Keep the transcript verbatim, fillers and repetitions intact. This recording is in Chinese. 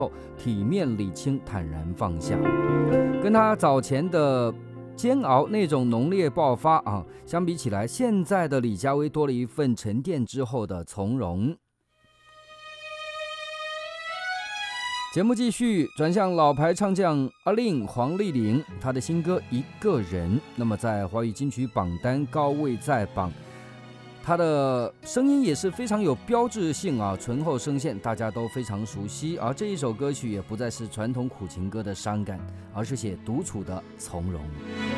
体面理清，坦然放下，跟他早前的煎熬那种浓烈爆发啊，相比起来，现在的李佳薇多了一份沉淀之后的从容。节目继续转向老牌唱将阿令黄丽玲，她的新歌《一个人》，那么在华语金曲榜单高位在榜，她的声音也是非常有标志性啊，醇厚声线大家都非常熟悉。而这一首歌曲也不再是传统苦情歌的伤感，而是写独处的从容。